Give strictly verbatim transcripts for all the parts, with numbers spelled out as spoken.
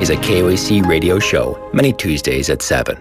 is a K O A C radio show, many Tuesdays at seven.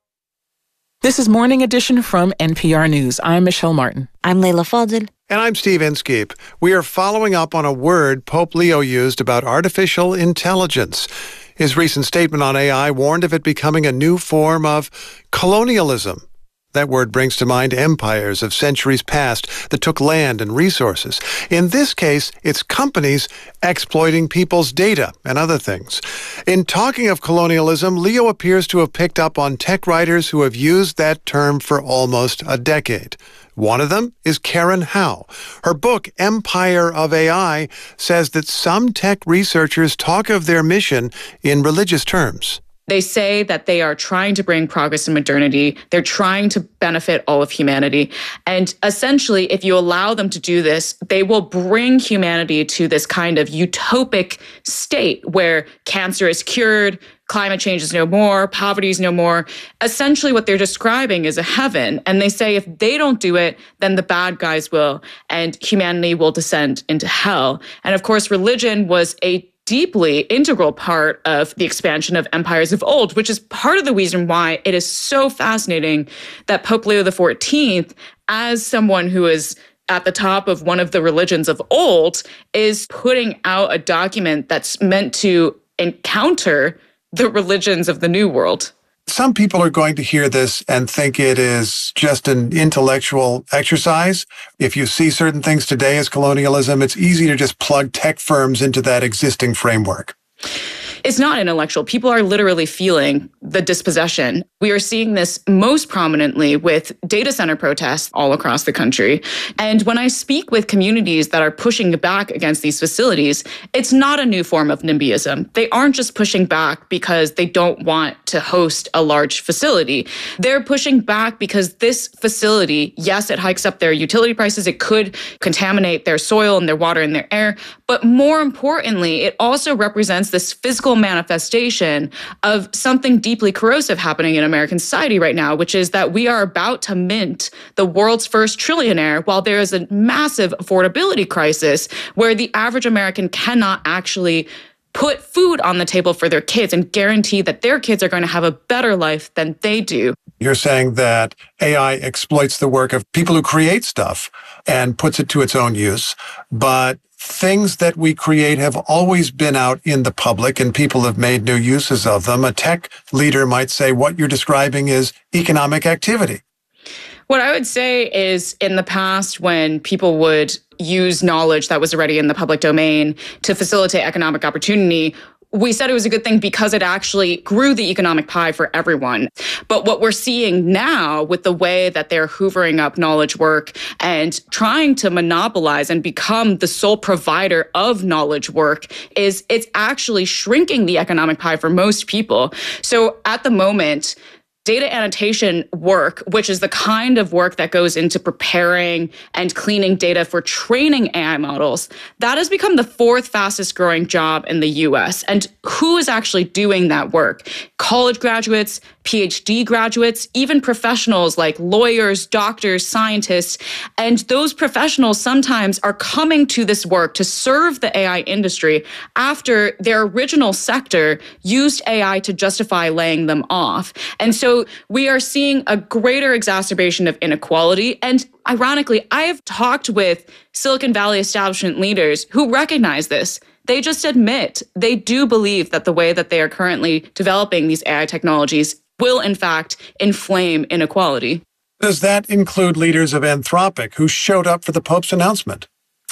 This is Morning Edition from N P R News. I'm Michelle Martin. I'm Leila Fadel. And I'm Steve Inskeep. We are following up on a word Pope Leo used about artificial intelligence. His recent statement on A I warned of it becoming a new form of colonialism. That word brings to mind empires of centuries past that took land and resources. In this case, it's companies exploiting people's data and other things. In talking of colonialism, Leo appears to have picked up on tech writers who have used that term for almost a decade. One of them is Karen Howe. Her book, Empire of A I, says that some tech researchers talk of their mission in religious terms. They say that they are trying to bring progress in modernity. They're trying to benefit all of humanity. And essentially, if you allow them to do this, they will bring humanity to this kind of utopic state where cancer is cured, climate change is no more, poverty is no more. Essentially, what they're describing is a heaven. And they say if they don't do it, then the bad guys will, and humanity will descend into hell. And of course, religion was a deeply integral part of the expansion of empires of old, which is part of the reason why it is so fascinating that Pope Leo the fourteenth, as someone who is at the top of one of the religions of old, is putting out a document that's meant to encounter the religions of the New World. Some people are going to hear this and think it is just an intellectual exercise. If you see certain things today as colonialism, it's easy to just plug tech firms into that existing framework. It's not intellectual. People are literally feeling the dispossession. We are seeing this most prominently with data center protests all across the country. And when I speak with communities that are pushing back against these facilities, it's not a new form of NIMBYism. They aren't just pushing back because they don't want to host a large facility. They're pushing back because this facility, yes, it hikes up their utility prices. It could contaminate their soil and their water and their air. But more importantly, it also represents this physical manifestation of something deeply corrosive happening in American society right now, which is that we are about to mint the world's first trillionaire while there is a massive affordability crisis where the average American cannot actually put food on the table for their kids and guarantee that their kids are going to have a better life than they do. You're saying that A I exploits the work of people who create stuff and puts it to its own use, but things that we create have always been out in the public and people have made new uses of them. A tech leader might say what you're describing is economic activity. What I would say is in the past, when people would use knowledge that was already in the public domain to facilitate economic opportunity, we said it was a good thing because it actually grew the economic pie for everyone. But what we're seeing now with the way that they're hoovering up knowledge work and trying to monopolize and become the sole provider of knowledge work is it's actually shrinking the economic pie for most people. So at the moment, data annotation work, which is the kind of work that goes into preparing and cleaning data for training A I models, that has become the fourth fastest growing job in the U S. And who is actually doing that work? College graduates, P H D graduates, even professionals like lawyers, doctors, scientists. And those professionals sometimes are coming to this work to serve the A I industry after their original sector used A I to justify laying them off. And so we are seeing a greater exacerbation of inequality. And ironically, I have talked with Silicon Valley establishment leaders who recognize this. They just admit they do believe that the way that they are currently developing these A I technologies will, in fact, inflame inequality. Does that include leaders of Anthropic who showed up for the Pope's announcement?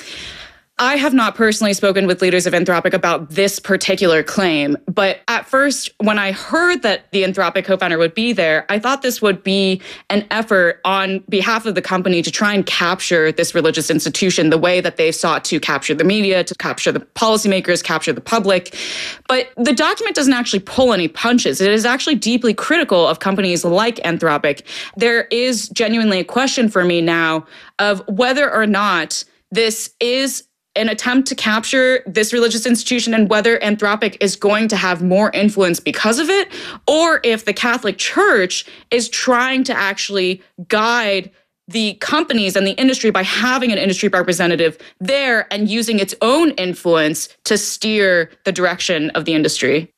I have not personally spoken with leaders of Anthropic about this particular claim, but at first, when I heard that the Anthropic co-founder would be there, I thought this would be an effort on behalf of the company to try and capture this religious institution the way that they've sought to capture the media, to capture the policymakers, capture the public. But the document doesn't actually pull any punches. It is actually deeply critical of companies like Anthropic. There is genuinely a question for me now of whether or not this is an attempt to capture this religious institution and whether Anthropic is going to have more influence because of it, or if the Catholic Church is trying to actually guide the companies and the industry by having an industry representative there and using its own influence to steer the direction of the industry.